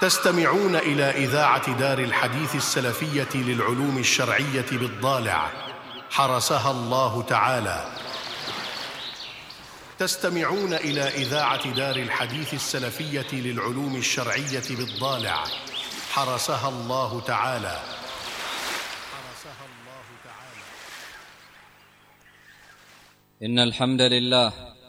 تستمعون إلى إذاعة دار الحديث السلفية للعلوم الشرعية بالضالع حرسها الله تعالى. تستمعون إلى إذاعة دار الحديث السلفية للعلوم الشرعية بالضالع حرسها الله تعالى. إن الحمد لله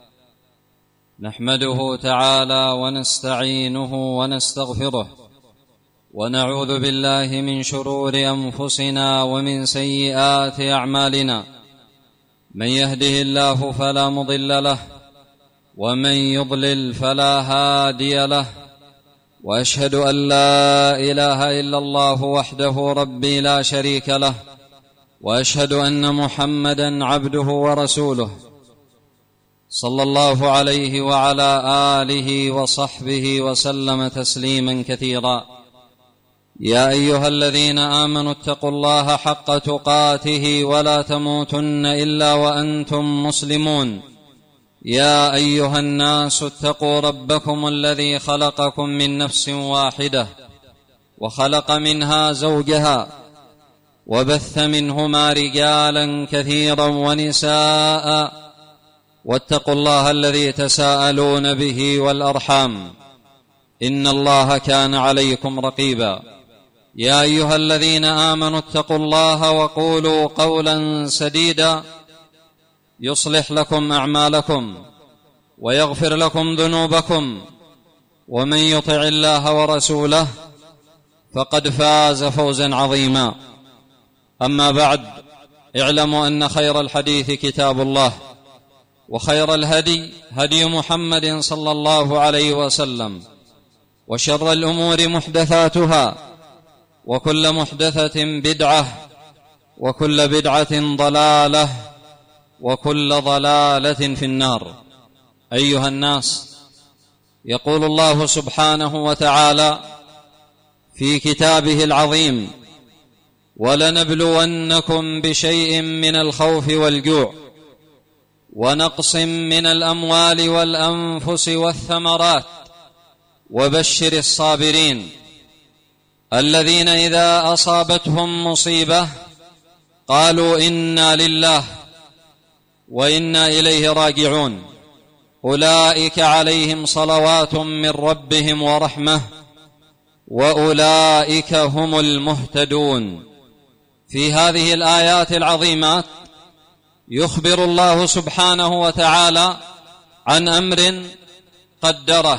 نحمده تعالى ونستعينه ونستغفره، ونعوذ بالله من شرور أنفسنا ومن سيئات أعمالنا. من يهده الله فلا مضل له، ومن يضلل فلا هادي له، وأشهد أن لا إله إلا الله وحده ربي لا شريك له، وأشهد أن محمدًا عبده ورسوله صلى الله عليه وعلى آله وصحبه وسلم تسليما كثيرا. يا أيها الذين آمنوا اتقوا الله حق تقاته ولا تموتن إلا وأنتم مسلمون. يا أيها الناس اتقوا ربكم الذي خلقكم من نفس واحدة، وخلق منها زوجها، وبث منهما رجالا كثيرا ونساء، واتقوا الله الذي تساءلون به والأرحام، إن الله كان عليكم رقيبا. يا أيها الذين آمنوا اتقوا الله وقولوا قولا سديدا يصلح لكم أعمالكم ويغفر لكم ذنوبكم، ومن يطع الله ورسوله فقد فاز فوزا عظيما. أما بعد، اعلموا أن خير الحديث كتاب الله، وخير الهدي هدي محمد صلى الله عليه وسلم، وشر الأمور محدثاتها، وكل محدثة بدعة، وكل بدعة ضلالة، وكل ضلالة في النار. أيها الناس، يقول الله سبحانه وتعالى في كتابه العظيم: ولنبلونكم بشيء من الخوف والجوع ونقص من الأموال والأنفس والثمرات وبشر الصابرين الذين إذا أصابتهم مصيبة قالوا إنا لله وإنا إليه راجعون، أولئك عليهم صلوات من ربهم ورحمة، وأولئك هم المهتدون. في هذه الآيات العظيمات يخبر الله سبحانه وتعالى عن أمر قدره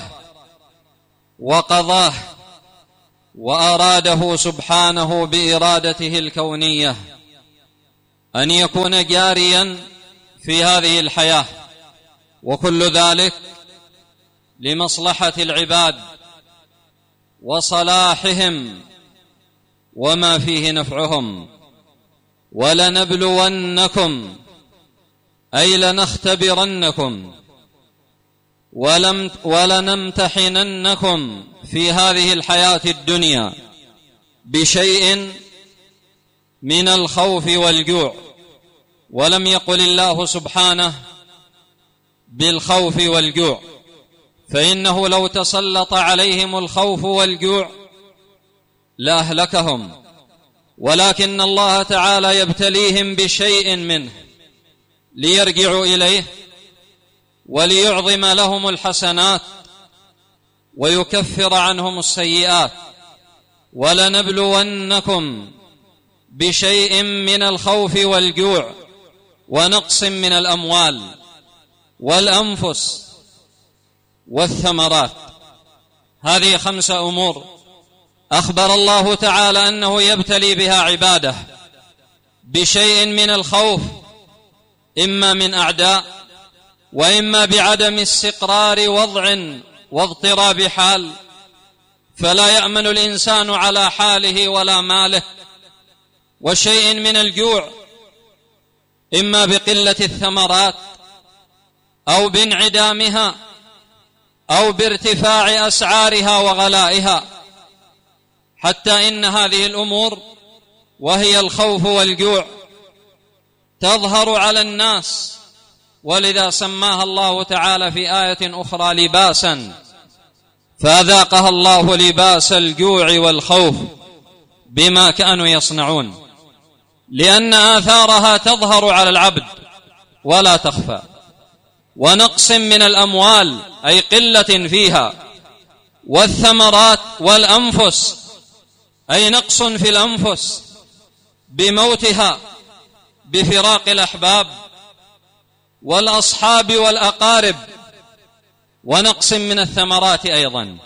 وقضاه وأراده سبحانه بإرادته الكونية أن يكون جاريا في هذه الحياة، وكل ذلك لمصلحة العباد وصلاحهم وما فيه نفعهم. ولنبلونكم أي لنختبرنكم ولنمتحننكم في هذه الحياة الدنيا بشيء من الخوف والجوع. ولم يقل الله سبحانه بالخوف والجوع، فإنه لو تسلط عليهم الخوف والجوع لأهلكهم، ولكن الله تعالى يبتليهم بشيء منه ليرجعوا إليه وليعظم لهم الحسنات ويكفر عنهم السيئات. ولنبلونكم بشيء من الخوف والجوع ونقص من الأموال والأنفس والثمرات. هذه 5 أمور أخبر الله تعالى أنه يبتلي بها عباده بشيء من الخوف، إما من أعداء، وإما بعدم استقرار وضع واضطراب حال، فلا يأمن الإنسان على حاله ولا ماله، وشيء من الجوع، إما بقلة الثمرات أو بانعدامها أو بارتفاع أسعارها وغلائها، حتى إن هذه الأمور وهي الخوف والجوع تظهر على الناس، ولذا سماها الله تعالى في آية أخرى لباسا، فأذاقها الله لباس الجوع والخوف بما كانوا يصنعون، لأن آثارها تظهر على العبد ولا تخفى. ونقص من الأموال أي قلة فيها، والثمرات والأنفس أي نقص في الأنفس بموتها، بفراق الأحباب والأصحاب والأقارب، ونقص من الثمرات أيضا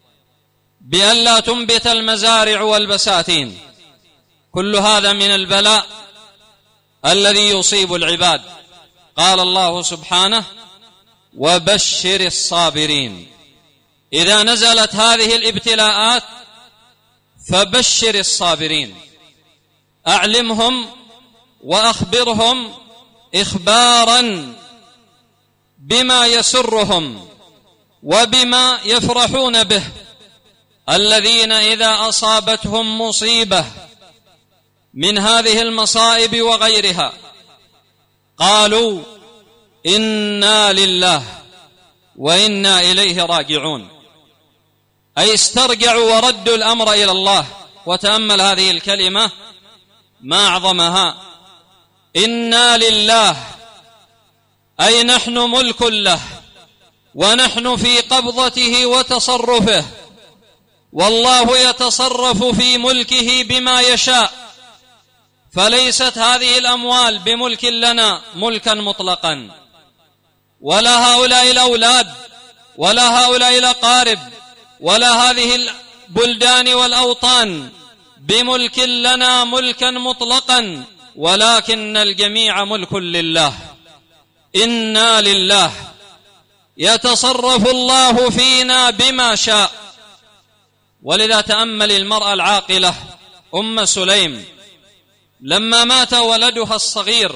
بأن لا تنبت المزارع والبساتين. كل هذا من البلاء الذي يصيب العباد. قال الله سبحانه: وبشر الصابرين. إذا نزلت هذه الابتلاءات فبشر الصابرين، أعلمهم وأخبرهم إخبارا بما يسرهم وبما يفرحون به، الذين إذا أصابتهم مصيبة من هذه المصائب وغيرها قالوا إنا لله وإنا إليه راجعون، أي استرجعوا وردوا الأمر إلى الله. وتأمل هذه الكلمة ما أعظمها، إنا لله، أي نحن ملك له، ونحن في قبضته وتصرفه، والله يتصرف في ملكه بما يشاء. فليست هذه الأموال بملك لنا ملكا مطلقا، ولا هؤلاء الأولاد، ولا هؤلاء الأقارب، ولا هذه البلدان والأوطان بملك لنا ملكا مطلقا، ولكن الجميع ملك لله. إنا لله، يتصرف الله فينا بما شاء. ولذا تأمل المرأة العاقلة أم سليم لما مات ولدها الصغير،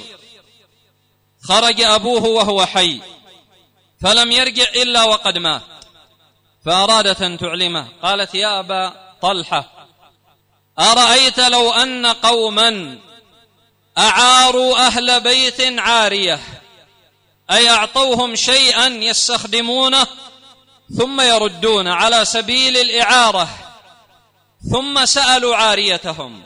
خرج أبوه وهو حي فلم يرجع إلا وقد مات، فأرادت أن تعلمه، قالت: يا أبا طلحة، أرأيت لو أن قوما أعاروا أهل بيت عارية، أي أعطوهم شيئا يستخدمونه ثم يردون على سبيل الإعارة، ثم سألوا عاريتهم،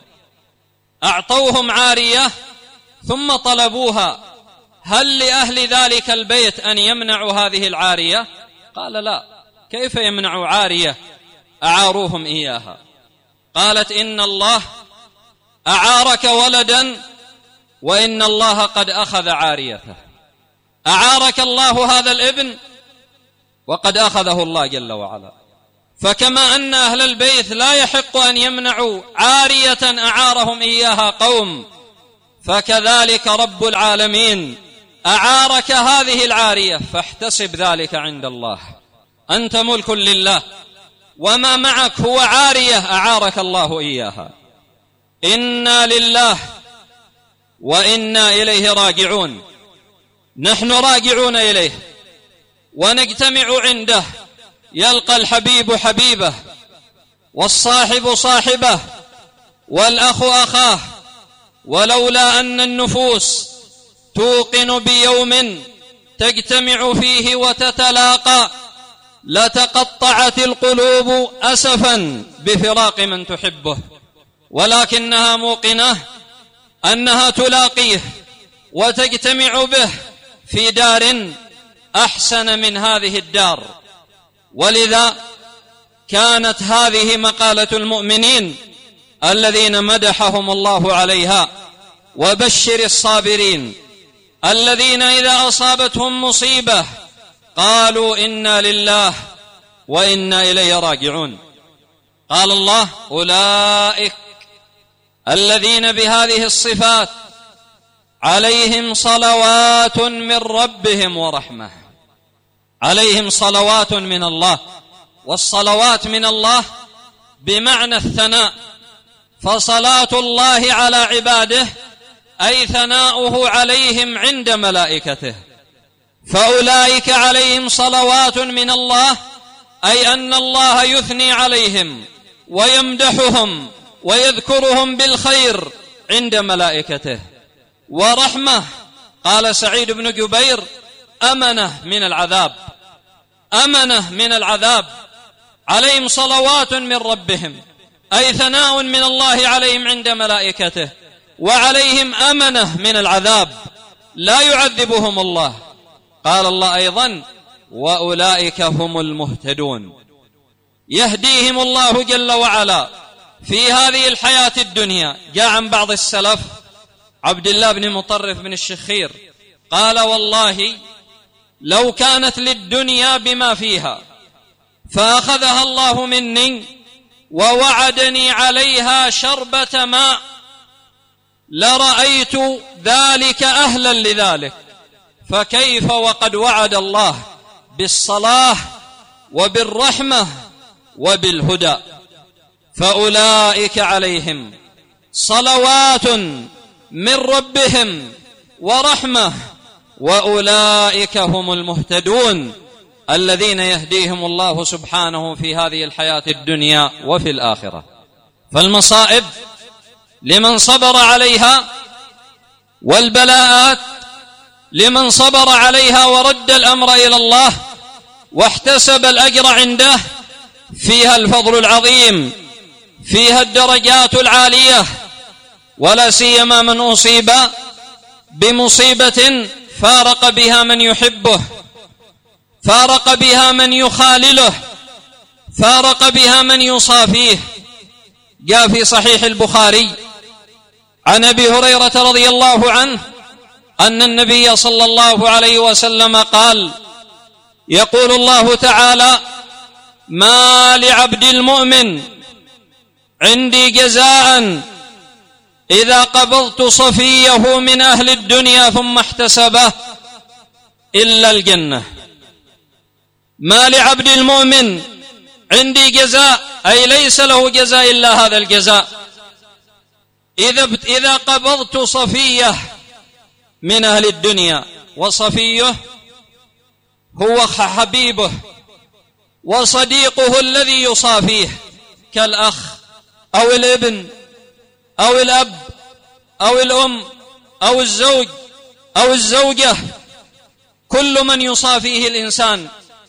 أعطوهم عارية ثم طلبوها، هل لأهل ذلك البيت أن يمنعوا هذه العارية؟ قال: لا، كيف يمنعوا عارية أعاروهم إياها؟ قالت: إن الله أعارك ولدا وإن الله قد أخذ عاريته. أعارك الله هذا الابن وقد أخذه الله جل وعلا. فكما أن أهل البيت لا يحق أن يمنعوا عارية أعارهم إياها قوم، فكذلك رب العالمين أعارك هذه العارية، فاحتسب ذلك عند الله. أنت ملك لله، وما معك هو عارية أعارك الله إياها. إنا لله وإنا إليه راجعون، نحن راجعون إليه ونجتمع عنده. يلقى الحبيب حبيبه، والصاحب صاحبه، والأخ أخاه. ولولا أن النفوس توقن بيوم تجتمع فيه وتتلاقى لتقطعت القلوب أسفا بفراق من تحبه، ولكنها موقنة أنها تلاقيه وتجتمع به في دار أحسن من هذه الدار. ولذا كانت هذه مقالة المؤمنين الذين مدحهم الله عليها: وبشر الصابرين الذين إذا أصابتهم مصيبة قالوا إنا لله وإنا إليه راجعون. قال الله: أولئك الذين بهذه الصفات عليهم صلوات من ربهم ورحمة. عليهم صلوات من الله، والصلوات من الله بمعنى الثناء، فصلاة الله على عباده أي ثناؤه عليهم عند ملائكته. فأولئك عليهم صلوات من الله، أي أن الله يثني عليهم ويمدحهم ويذكرهم بالخير عند ملائكته. ورحمة، قال سعيد بن جبير: أمنة من العذاب، أمنة من العذاب عليهم صلوات من ربهم، أي ثناء من الله عليهم عند ملائكته، وعليهم أمنة من العذاب لا يعذبهم الله. قال الله أيضا: وأولئك هم المهتدون. يهديهم الله جل وعلا في هذه الحياة الدنيا. جاء عن بعض السلف عبد الله بن مطرف بن الشخير قال: والله لو كانت للدنيا بما فيها فأخذها الله مني ووعدني عليها شربة ماء لرأيت ذلك أهلا لذلك، فكيف وقد وعد الله بالصلاح وبالرحمة وبالهدى. فأولئك عليهم صلوات من ربهم ورحمة، وأولئك هم المهتدون الذين يهديهم الله سبحانه في هذه الحياة الدنيا وفي الآخرة. فالمصائب لمن صبر عليها، والبلاءات لمن صبر عليها ورد الأمر إلى الله واحتسب الأجر عنده، فيها الفضل العظيم، فيها الدرجات العالية، ولا سيما من أصيب بمصيبة فارق بها من يحبه، فارق بها من يخالله، فارق بها من يصافيه. جاء في صحيح البخاري عن أبي هريرة رضي الله عنه أن النبي صلى الله عليه وسلم قال: يقول الله تعالى: ما لعبد المؤمن عندي جزاء إذا قبضت صفيه من أهل الدنيا ثم احتسبه إلا الجنة. ما لعبد المؤمن عندي جزاء، أي ليس له جزاء إلا هذا الجزاء، إذا قبضت صفيه من أهل الدنيا. وصفيه هو حبيبه وصديقه الذي يصافيه، كالأخ أو الابن أو الأب أو الأم أو الزوج أو الزوجة، كل من يصافيه الإنسان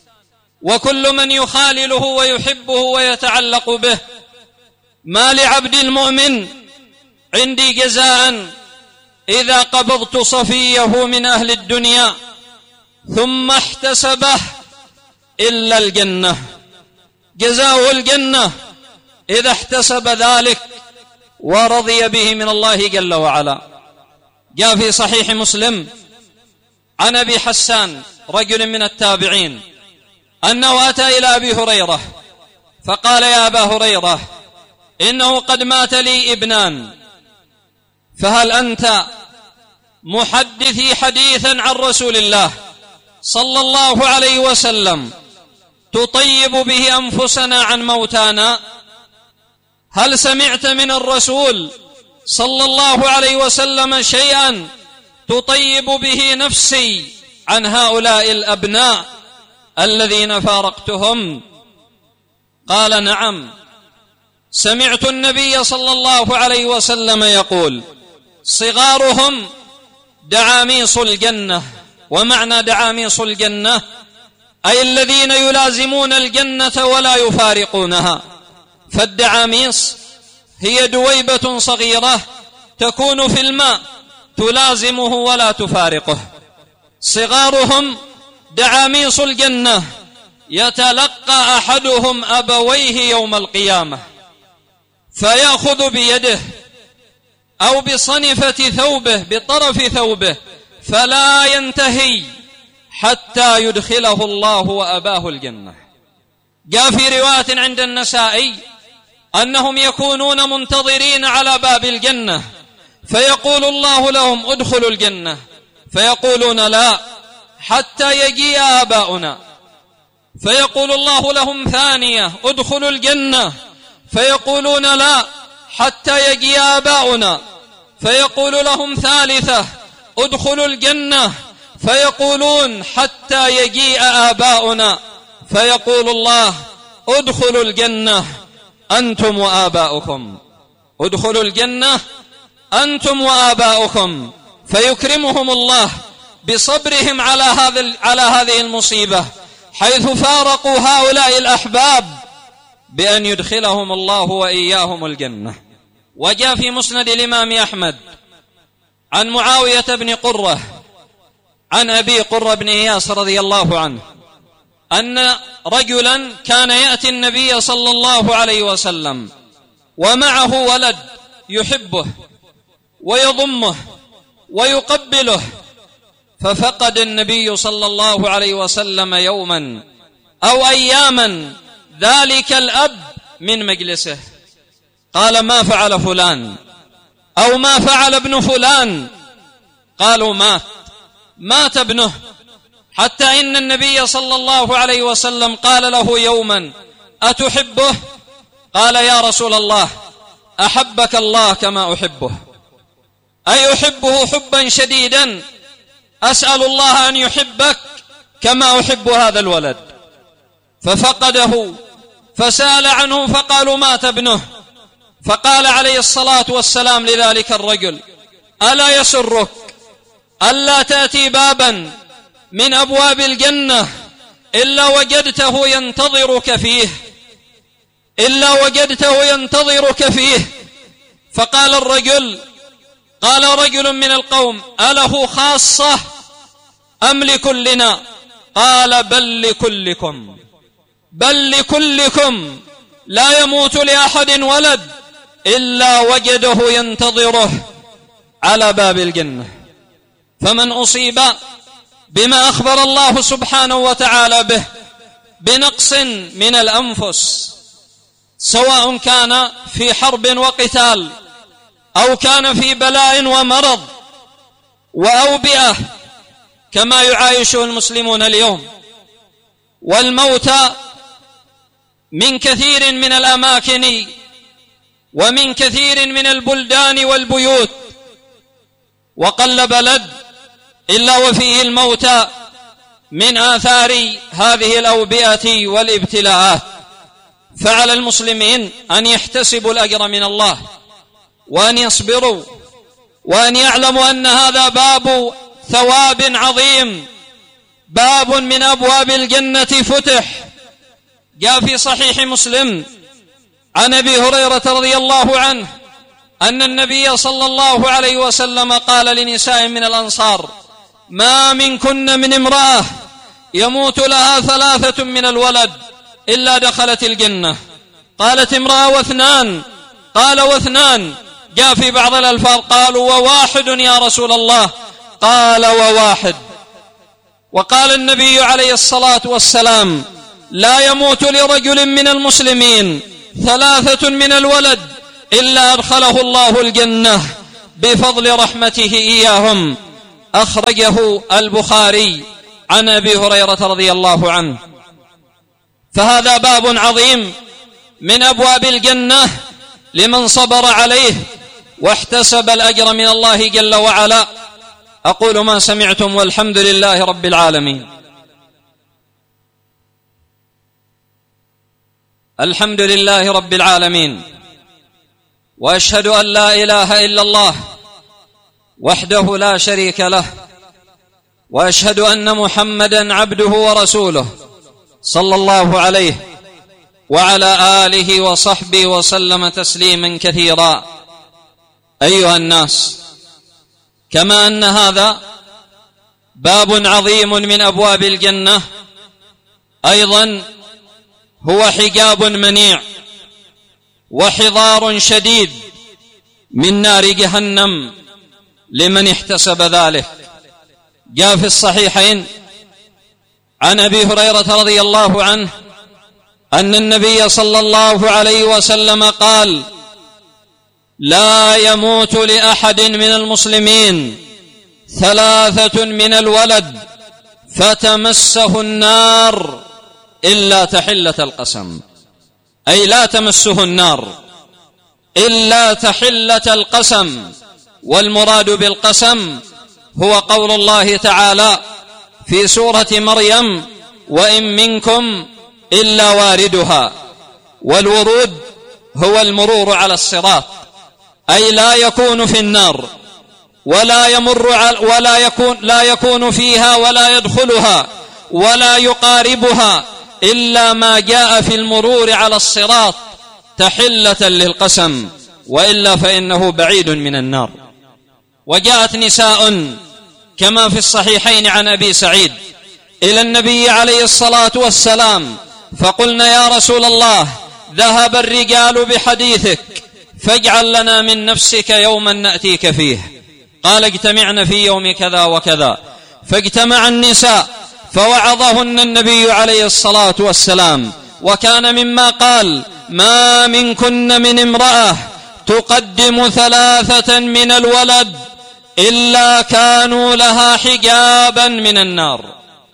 وكل من يخالله ويحبه ويتعلق به. ما لعبد المؤمن عندي جزاء إذا قبضت صفيه من أهل الدنيا ثم احتسبه إلا الجنة. جزاؤه الجنة إذا احتسب ذلك ورضي به من الله جل وعلا. جاء في صحيح مسلم عن أبي حسان رجل من التابعين أنه أتى إلى أبي هريرة فقال: يا أبا هريرة، إنه قد مات لي ابنان، فهل أنت محدثي حديثا عن رسول الله صلى الله عليه وسلم تطيب به أنفسنا عن موتانا؟ هل سمعت من الرسول صلى الله عليه وسلم شيئا تطيب به نفسي عن هؤلاء الأبناء الذين فارقتهم؟ قال: نعم، سمعت النبي صلى الله عليه وسلم يقول: صغارهم دعاميص الجنة. ومعنى دعاميص الجنة أي الذين يلازمون الجنة ولا يفارقونها. فالدعاميص هي دويبة صغيرة تكون في الماء تلازمه ولا تفارقه. صغارهم دعاميص الجنة، يتلقى أحدهم أبويه يوم القيامة فيأخذ بيده أو بصنفة ثوبه، بطرف ثوبه، فلا ينتهي حتى يدخله الله وأباه الجنة. جاء في رواية عند النسائي أنهم يكونون منتظرين على باب الجنة فيقول الله لهم: ادخلوا الجنة، فيقولون: لا، حتى يجيء آباؤنا. فيقول الله لهم ثانية: ادخلوا الجنة، فيقولون: لا، حتى يجيء آباؤنا. فيقول لهم ثالثة: ادخلوا الجنة، فيقولون: حتى يجيء آباؤنا. فيقول الله: ادخلوا الجنة أنتم وآباؤكم، ادخلوا الجنة أنتم وآباؤكم. فيكرمهم الله بصبرهم على هذه المصيبة، حيث فارقوا هؤلاء الأحباب بأن يدخلهم الله وإياهم الجنة. وجاء في مسند الإمام أحمد عن معاوية بن قرة عن أبي قرة بن إياس رضي الله عنه أن رجلا كان يأتي النبي صلى الله عليه وسلم ومعه ولد يحبه ويضمه ويقبله، ففقد النبي صلى الله عليه وسلم يوما أو أياما ذلك الأب من مجلسه. قال: ما فعل فلان؟ أو ما فعل ابن فلان؟ قالوا: مات ابنه. حتى إن النبي صلى الله عليه وسلم قال له يوما: أتحبه؟ قال: يا رسول الله، أحبك الله كما أحبه، أي أحبه حبا شديدا، أسأل الله أن يحبك كما أحب هذا الولد. ففقده فسأل عنه فقالوا: مات ابنه. فقال عليه الصلاة والسلام لذلك الرجل: ألا يسرك ألا تأتي بابا من أبواب الجنة إلا وجدته ينتظرك فيه؟ فقال الرجل: قال رجل من القوم: أله خاصة أم لكلنا؟ قال: بل لكلكم، لا يموت لأحد ولد إلا وجده ينتظره على باب الجنة. فمن أصيب بما أخبر الله سبحانه وتعالى به بنقص من الأنفس، سواء كان في حرب وقتال أو كان في بلاء ومرض وأوبئة كما يعايشه المسلمون اليوم، والموتى من كثير من الأماكن ومن كثير من البلدان والبيوت، وقل بلد إلا وفيه الموتى من آثار هذه الأوبئة والابتلاءات. فعلى المسلمين أن يحتسبوا الأجر من الله، وأن يصبروا، وأن يعلموا أن هذا باب ثواب عظيم، باب من أبواب الجنة فتح. جاء في صحيح مسلم عن أبي هريرة رضي الله عنه أن النبي صلى الله عليه وسلم قال لنساء من الأنصار: ما منكن من امرأة يموت لها 3 من الولد إلا دخلت الجنة. قالت امرأة: واثنان؟ قال: واثنان. جاء في بعض الألفاظ قالوا: وواحد يا رسول الله؟ قال: وواحد. وقال النبي عليه الصلاة والسلام: لا يموت لرجل من المسلمين 3 من الولد إلا أدخله الله الجنة بفضل رحمته إياهم. أخرجه البخاري عن أبي هريرة رضي الله عنه. فهذا باب عظيم من أبواب الجنة لمن صبر عليه واحتسب الأجر من الله جل وعلا. أقول ما سمعتم، والحمد لله رب العالمين. الحمد لله رب العالمين، وأشهد أن لا إله إلا الله وحده لا شريك له، وأشهد أن محمدا عبده ورسوله صلى الله عليه وعلى آله وصحبه وسلم تسليما كثيرا. أيها الناس، كما أن هذا باب عظيم من أبواب الجنة، أيضا هو حجاب منيع وحضار شديد من نار جهنم لمن احتسب ذلك. جاء في الصحيحين عن أبي هريرة رضي الله عنه أن النبي صلى الله عليه وسلم قال: لا يموت لأحد من المسلمين 3 من الولد فتمسه النار إلا تحلة القسم، أي لا تمسه النار إلا تحلة القسم. والمراد بالقسم هو قول الله تعالى في سورة مريم: وإن منكم إلا واردها. والورود هو المرور على الصراط، أي لا يكون في النار ولا يمر لا يكون فيها ولا يدخلها ولا يقاربها إلا ما جاء في المرور على الصراط تحلة للقسم، وإلا فإنه بعيد من النار. وجاءت نساء كما في الصحيحين عن أبي سعيد إلى النبي عليه الصلاة والسلام فقلنا: يا رسول الله، ذهب الرجال بحديثك، فاجعل لنا من نفسك يوما نأتيك فيه. قال: اجتمعن في يوم كذا وكذا. فاجتمع النساء فوعظهن النبي عليه الصلاة والسلام، وكان مما قال: ما منكن من امرأة تقدم 3 من الولد إلا كانوا لها حجابا من النار.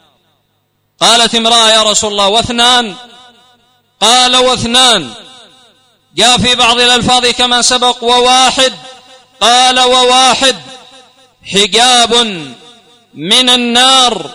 قالت امرأة: يا رسول الله، و2؟ قال: و2. جاء في بعض الألفاظ كما سبق: و1. قال: و1 حجاب من النار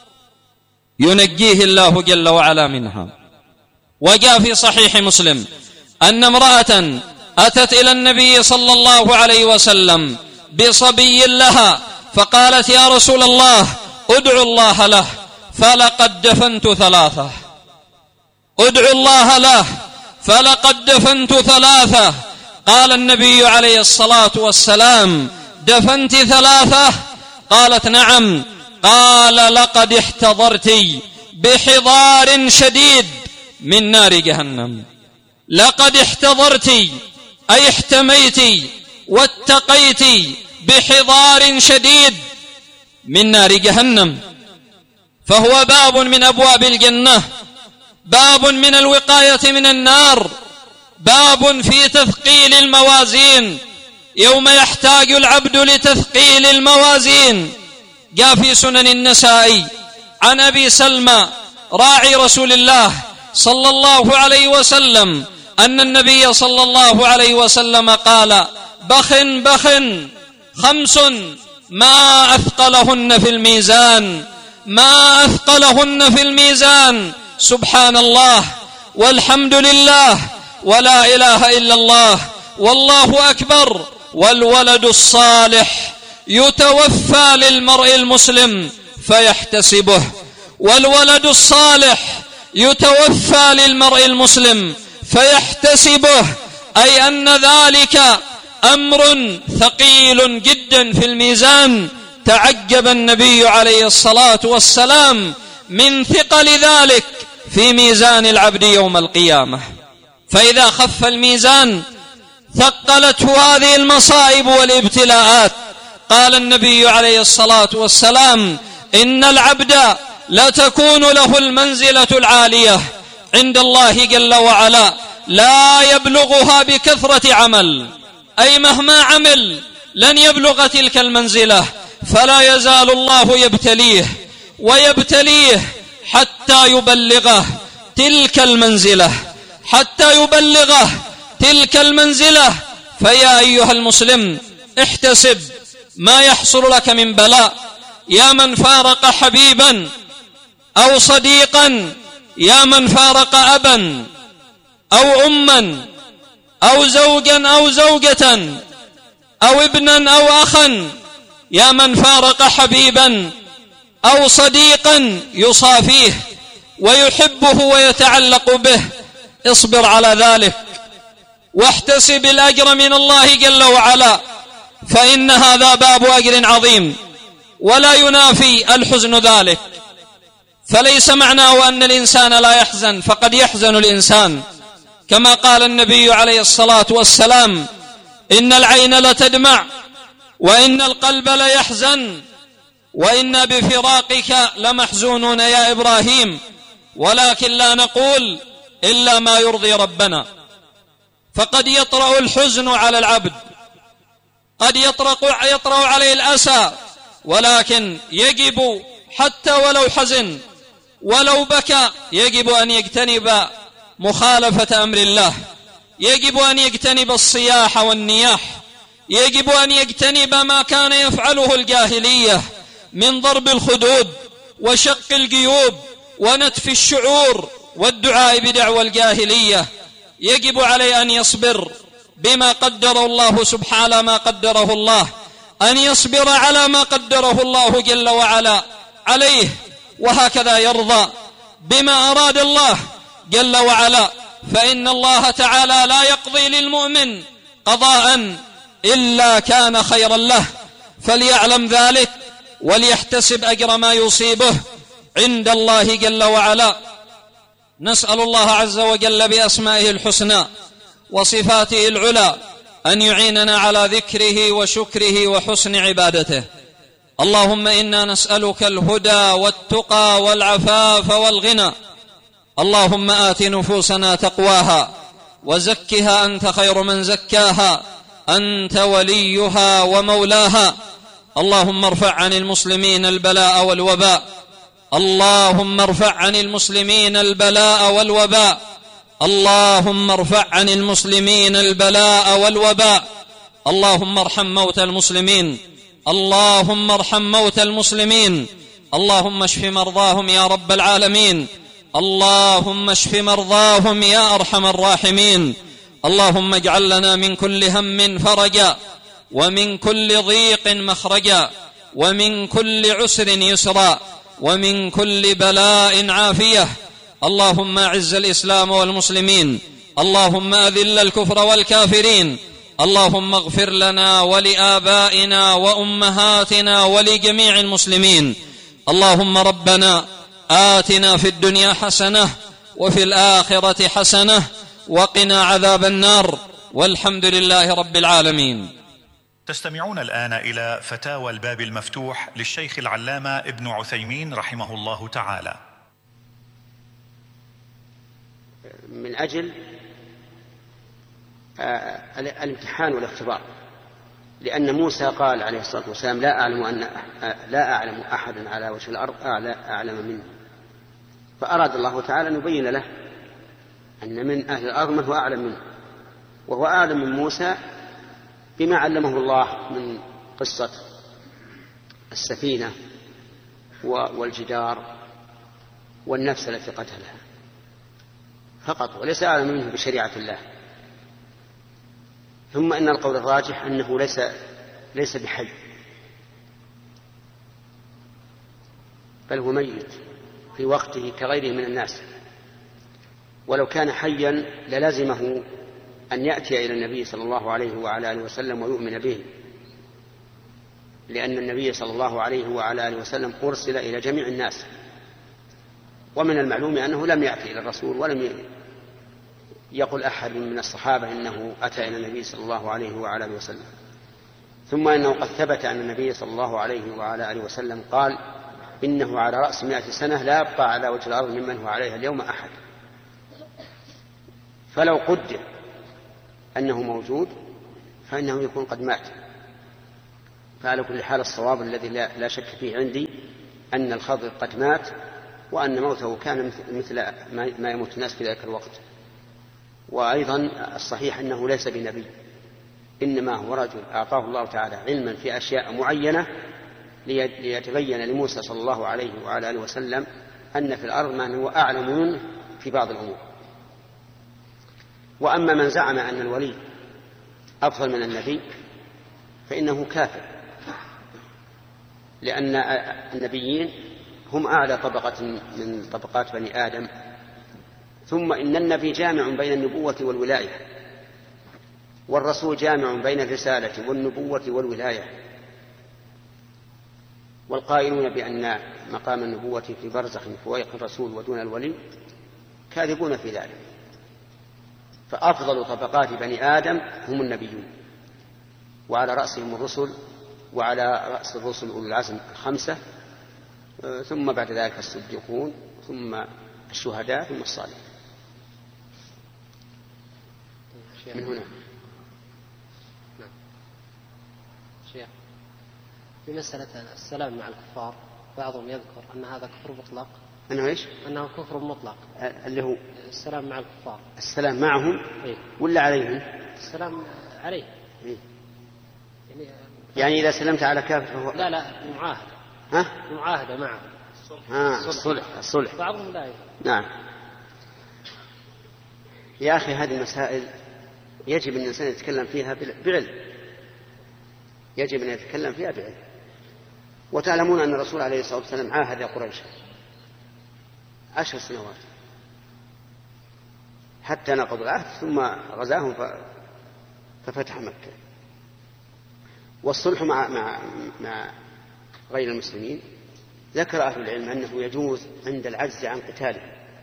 ينجيه الله جل وعلا منها. وجاء في صحيح مسلم أن امرأة أتت إلى النبي صلى الله عليه وسلم بصبي لها، فقالت: يا رسول الله، ادعو الله له فلقد دفنت 3. ادعو الله له فلقد دفنت 3. قال النبي عليه الصلاة والسلام: دفنت 3؟ قالت: نعم. قال: لقد احتضرت بحضار شديد من نار جهنم. لقد احتضرت أي احتميت واتقيت بحضار شديد من نار جهنم. فهو باب من أبواب الجنة، باب من الوقاية من النار، باب في تثقيل الموازين يوم يحتاج العبد لتثقيل الموازين. جاء في سنن النسائي عن أبي سلمى راعي رسول الله صلى الله عليه وسلم أن النبي صلى الله عليه وسلم قال: بخ 5 ما أثقلهن في الميزان، ما أثقلهن في الميزان، سبحان الله والحمد لله ولا إله إلا الله والله أكبر. والولد الصالح يتوفى للمرء المسلم فيحتسبه. والولد الصالح يتوفى للمرء المسلم فيحتسبه، أي أن ذلك أمر ثقيل جدا في الميزان. تعجب النبي عليه الصلاة والسلام من ثقل ذلك في ميزان العبد يوم القيامة. فإذا خف الميزان ثقلته هذه المصائب والابتلاءات. قال النبي عليه الصلاة والسلام: إن العبد لتكون له المنزلة العالية عند الله جل وعلا، لا يبلغها بكثرة عمل، أي مهما عمل لن يبلغ تلك المنزلة، فلا يزال الله يبتليه ويبتليه حتى يبلغه تلك المنزلة، حتى يبلغه تلك المنزلة. فيا أيها المسلم، احتسب ما يحصل لك من بلاء. يا من فارق حبيبا أو صديقا، يا من فارق أبا أو أما أو زوجا أو زوجة أو ابنا أو أخا، يا من فارق حبيبا أو صديقا يصافيه ويحبه ويتعلق به، اصبر على ذلك واحتسب الأجر من الله جل وعلا، فإن هذا باب أجر عظيم ولا ينافي الحزن ذلك. فليس معناه أن الإنسان لا يحزن، فقد يحزن الإنسان، كما قال النبي عليه الصلاة والسلام: إن العين لتدمع وإن القلب ليحزن وإنا بفراقك لمحزونون يا إبراهيم، ولكن لا نقول إلا ما يرضي ربنا. فقد يطرأ الحزن على العبد، قد يطرأ عليه الأسى، ولكن يجب حتى ولو حزن ولو بكى يجب أن يجتنب مخالفة أمر الله، يجب أن يجتنب الصياح والنياح، يجب أن يجتنب ما كان يفعله الجاهلية من ضرب الخدود وشق الجيوب ونتف الشعور والدعاء بدعوى الجاهلية. يجب عليه أن يصبر بما قدر الله سبحانه، ما قدره الله، أن يصبر على ما قدره الله جل وعلا عليه، وهكذا يرضى بما أراد الله جل وعلا، فإن الله تعالى لا يقضي للمؤمن قضاء إلا كان خيرا له، فليعلم ذلك وليحتسب أجر ما يصيبه عند الله جل وعلا. نسأل الله عز وجل بأسمائه الحسنى وصفاته العلى أن يعيننا على ذكره وشكره وحسن عبادته. اللهم إنا نسألك الهدى والتقى والعفاف والغنى. اللهم آت نفوسنا تقواها وزكها أنت خير من زكاها، أنت وليها ومولاها. اللهم ارفع عن المسلمين البلاء والوباء، اللهم ارفع عن المسلمين البلاء والوباء، اللهم ارفع عن المسلمين البلاء والوباء. اللهم ارحم موتى المسلمين، اللهم ارحم موتى المسلمين، اللهم اشف مرضاهم يا رب العالمين، اللهم اشف مرضاهم يا أرحم الراحمين. اللهم اجعل لنا من كل هم فرجا، ومن كل ضيق مخرجا، ومن كل عسر يسرا، ومن كل بلاء عافية. اللهم أعز الإسلام والمسلمين، اللهم أذل الكفر والكافرين. اللهم اغفر لنا ولآبائنا وأمهاتنا ولجميع المسلمين. اللهم ربنا آتنا في الدنيا حسنة وفي الآخرة حسنة وقنا عذاب النار، والحمد لله رب العالمين. تستمعون الآن إلى فتاوى الباب المفتوح للشيخ العلامة ابن عثيمين رحمه الله تعالى. من أجل الامتحان والاختبار، لأن موسى قال عليه الصلاة والسلام: لا أعلم أحدا على وجه الأرض أعلم منه. فأراد الله تعالى أن يبين له أن من أهل الأرض من هو أعلم منه، وهو أعلم من موسى بما علمه الله من قصة السفينة والجدار والنفس التي قتلها فقط، وليس أعلم منه بشريعة الله. ثم إن القول الراجح أنه ليس بحي، بل هو ميت في وقته كغيره من الناس. ولو كان حيا للزمه أن يأتي إلى النبي صلى الله عليه وعلى آله وسلم ويؤمن به، لأن النبي صلى الله عليه وعلى آله وسلم أرسل إلى جميع الناس، ومن المعلوم أنه لم يأتي إلى الرسول ولم يقل أحد من الصحابة إنه أتى إلى النبي صلى الله عليه وعلى آله وسلم. ثم إنه قد ثبت أن النبي صلى الله عليه وعلى آله وسلم قال: إنه على رأس 100 سنة لا يبقى على وجه الأرض ممن هو عليها اليوم أحد. فلو قدر أنه موجود فإنه يكون قد مات. فعلى كل حال الصواب الذي لا شك فيه عندي أن الخضر قد مات، وأن موته كان مثل ما يموت الناس في ذلك الوقت. وأيضا الصحيح أنه ليس بنبي، إنما هو رجل أعطاه الله تعالى علما في أشياء معينة ليتبين لموسى صلى الله عليه وعلى آله وسلم أن في الأرض من هو أعلم منه في بعض الأمور. وأما من زعم أن الولي أفضل من النبي فإنه كافر، لأن النبيين هم أعلى طبقة من طبقات بني آدم. ثم إن النبي جامع بين النبوة والولاية، والرسول جامع بين الرسالة والنبوة والولاية. والقائلون بأن مقام النبوة في برزخ فوق الرسول ودون الولي كاذبون في ذلك. فأفضل طبقات بني آدم هم النبيون، وعلى رأسهم الرسل، وعلى رأس الرسل أولو العزم 5، ثم بعد ذلك الصديقون، ثم الشهداء، ثم الصالحين. من هنا شيخ، في مسألة السلام مع الكفار بعضهم يذكر أن هذا كفر مطلق. أنه إيش؟ أنه كفر مطلق، اللي هو السلام مع الكفار. السلام معهم إيه؟ ولا عليهم؟ السلام عليه. إيه؟ يعني إذا سلمت على كافر فهو لا معاهدة. ها؟ معاهدة معه. الصلح. بعضهم لا. نعم. يا أخي هذه المسائل يجب أن الإنسان يتكلم فيها بعلم، يجب أن يتكلم فيها بعلم. وتعلمون أن الرسول عليه الصلاة والسلام عاهد قريش 10 سنوات حتى نقضوا العهد ثم غزاهم ففتح مكة. والصلح مع غير المسلمين ذكر أهل العلم أنه يجوز عند العجز عن قتاله،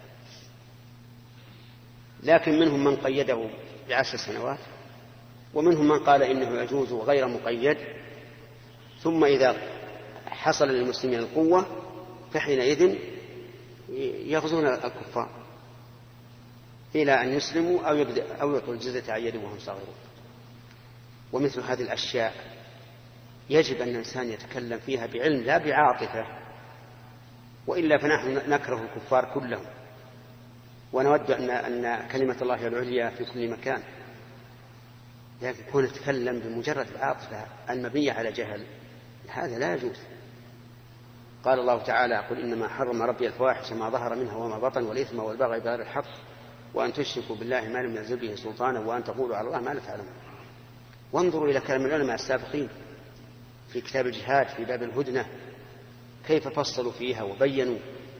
لكن منهم من قيده ب10 سنوات، ومنهم من قال إنه يجوز غير مقيد، ثم إذا حصل للمسلمين القوة فحينئذ يغزون الكفار إلى أن يسلموا أو يعطوا الجزية عن يد وهم صغيرون. ومثل هذه الأشياء يجب أن الإنسان يتكلم فيها بعلم لا بعاطفة، وإلا فنحن نكره الكفار كلهم ونود أن كلمة الله العليا في كل مكان، لكن كون نتكلم بمجرد العاطفة المبنية على جهل هذا لا يجوز. قال الله تعالى: قل إنما حرم ربي الفواحش ما ظهر منها وما بطن والإثم والبغي بغير الحق وأن تشركوا بالله ما لم ينزل به سلطانا وأن تقولوا على الله ما لا تعلمون. وانظروا إلى كلام العلماء السابقين في كتاب الجهاد في باب الهدنة كيف فصلوا فيها وبينوا.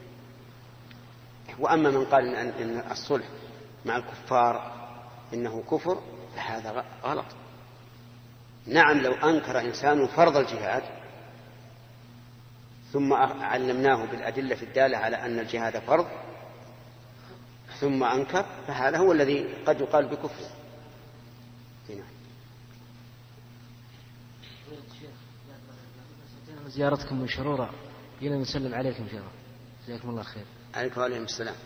وأما من قال إن الصلح مع الكفار إنه كفر فهذا غلط. نعم، لو أنكر إنسان فرض الجهاد ثم علمناه بالأدلة الدالة على أن الجهاد فرض ثم أنكر فهذا هو الذي قد يقال بكفر. زيارتكم مشرورة، جينا نسلم عليكم شيخ، جزاكم الله خير. عليكم وعليكم السلام.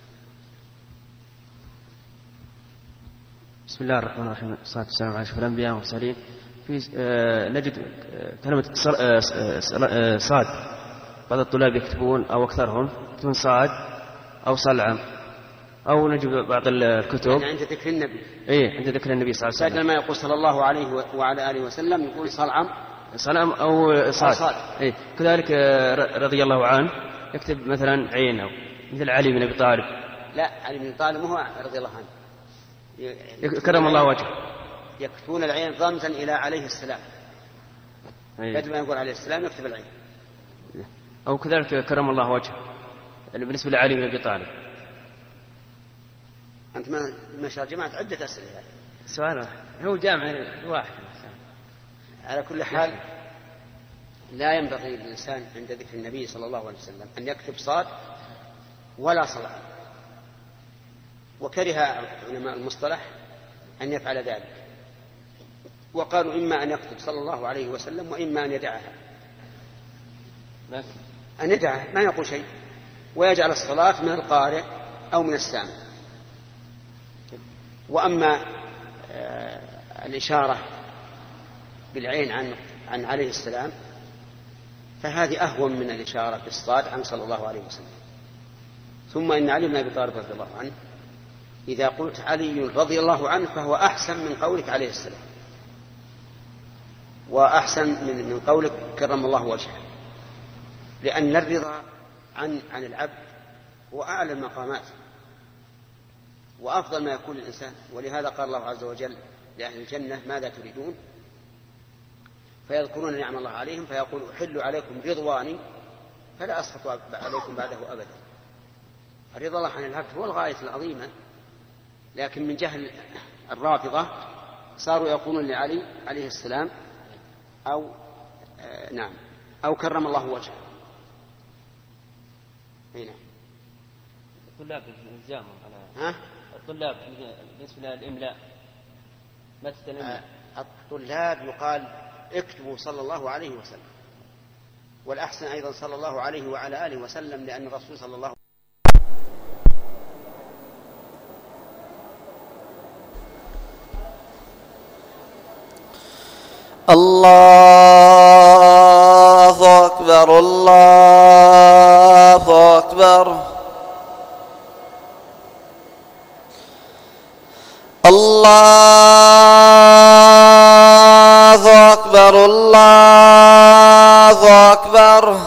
بسم الله الرحمن الرحيم، والصلاة والسلام على أشرف الأنبياء والمرسلين. نجد كلمة صاد، بعض الطلاب يكتبون أو أكثرهم يكتبون صاد أو صلعم، أو نجد بعض الكتب يعني عند ذكر النبي. عند ذكر النبي صلى الله عليه وسلم. لما يقول صلى الله عليه وعلى آله وسلم يقول صلعم أو صاد. كذلك رضي الله عنه يكتب مثلا عين، أو مثل علي بن أبي طالب. لا، علي بن أبي طالب هو رضي الله عنه كرم الله وجهه. يكتبون العين رمزا إلى عليه السلام، بدل ما يقول عليه السلام يكتب العين. أو كذلك كرم الله وجهه بالنسبة لعلي بن أبي طالب. أنت ما شاء جماعة عدة أسئلة يعني. سؤال هو جامع واحد. على كل حال لا ينبغي للإنسان عند ذكر النبي صلى الله عليه وسلم أن يكتب صاد ولا صلعم، وكره علماء المصطلح أن يفعل ذلك، وقالوا إما أن يكتب صلى الله عليه وسلم وإما أن يدعها، أن يدعها ما يقول شيء، ويجعل الصلاة من القارئ أو من السامع. وأما الإشارة بالعين عن عليه السلام فهذه أهون من الإشارة بالصاد عن صلى الله عليه وسلم. ثم إن علي بن أبي طالب رضي الله عنه إذا قلت علي رضي الله عنه فهو أحسن من قولك عليه السلام، وأحسن من قولك كرم الله وجهه، لأن الرضا عن العبد هو أعلى المقامات وأفضل ما يكون الإنسان. ولهذا قال الله عز وجل لأهل الجنة: ماذا تريدون؟ فيذكرون نعم الله عليهم فيقول: أحل عليكم رضواني فلا أسخط عليكم بعده أبدا. الرضا الله عن العبد هو الغاية العظيمة، لكن من جهل الرافضة صاروا يقولون لعلي عليه السلام أو كرم الله وجهه. هنا الطلاب الزامهم على الطلاب بالنسبة للإملاء ما تستلم. الطلاب يقال اكتبوا صلى الله عليه وسلم، والأحسن أيضا صلى الله عليه وعلى آله وسلم، لأن الرسول صلى الله الله أكبر الله أكبر الله أكبر الله أكبر.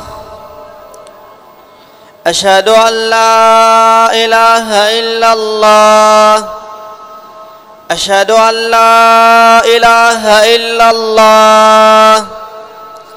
أشهد أن لا إله إلا الله، أشهد أن لا إله إلا الله،